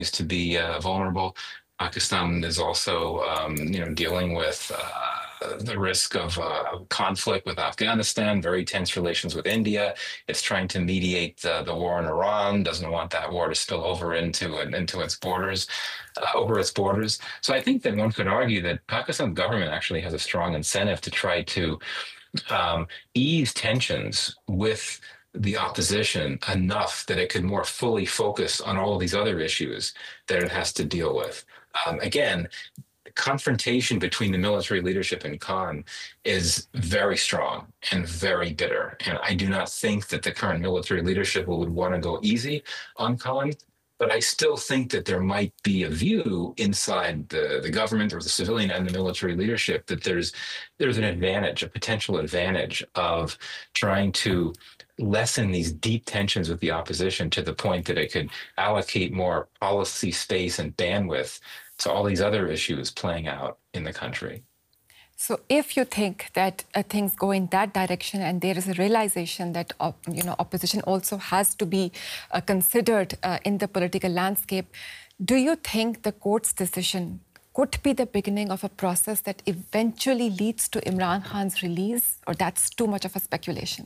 to be vulnerable. Pakistan is also, dealing with the risk of conflict with Afghanistan, very tense relations with India. It's trying to mediate the war in Iran, doesn't want that war to spill over into its borders, over its borders. So I think that one could argue that Pakistan's government actually has a strong incentive to try to ease tensions with the opposition enough that it could more fully focus on all of these other issues that it has to deal with. Again, confrontation between the military leadership and Khan is very strong and very bitter. And I do not think that the current military leadership would want to go easy on Khan. But I still think that there might be a view inside the government or the civilian and the military leadership that there's an advantage, a potential advantage of trying to lessen these deep tensions with the opposition to the point that it could allocate more policy space and bandwidth to all these other issues playing out in the country. So if you think that things go in that direction and there is a realization that opposition also has to be considered in the political landscape, do you think the court's decision could be the beginning of a process that eventually leads to Imran Khan's release, or that's too much of a speculation?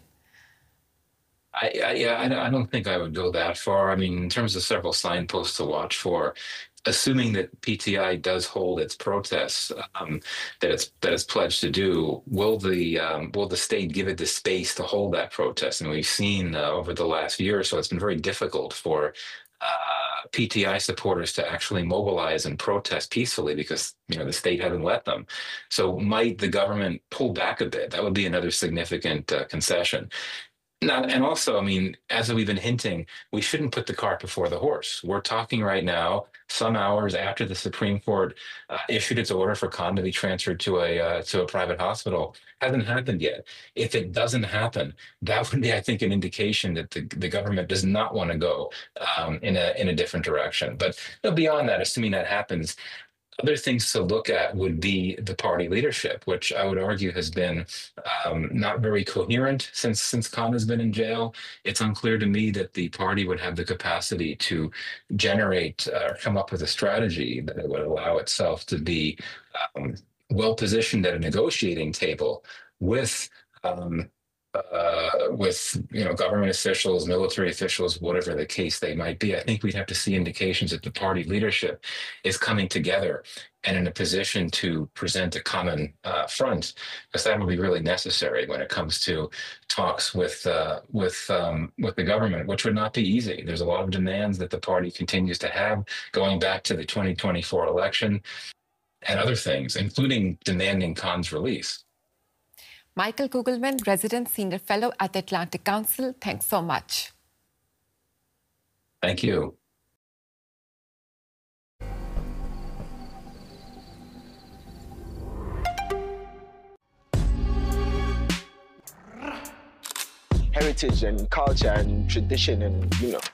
I don't think I would go that far. I mean, in terms of several signposts to watch for, assuming that PTI does hold its protests that it's pledged to do, will the state give it the space to hold that protest? And we've seen over the last year or so, it's been very difficult for PTI supporters to actually mobilize and protest peacefully because the state hasn't let them. So might the government pull back a bit? That would be another significant concession. And also, I mean, as we've been hinting, we shouldn't put the cart before the horse. We're talking right now, some hours after the Supreme Court issued its order for Khan to be transferred to a private hospital. Hasn't happened yet. If it doesn't happen, that would be, I think, an indication that the government does not want to go in a different direction. But beyond that, assuming that happens, other things to look at would be the party leadership, which I would argue has been not very coherent since Khan has been in jail. It's unclear to me that the party would have the capacity to generate or come up with a strategy that it would allow itself to be well positioned at a negotiating table with government officials, military officials, whatever the case they might be. I think we'd have to see indications that the party leadership is coming together and in a position to present a common front, because that will be really necessary when it comes to talks with the government, which would not be easy. There's a lot of demands that the party continues to have going back to the 2024 election and other things, including demanding Khan's release. Michael Kugelman, Resident Senior Fellow at the Atlantic Council, thanks so much. Thank you. Heritage and culture and tradition and,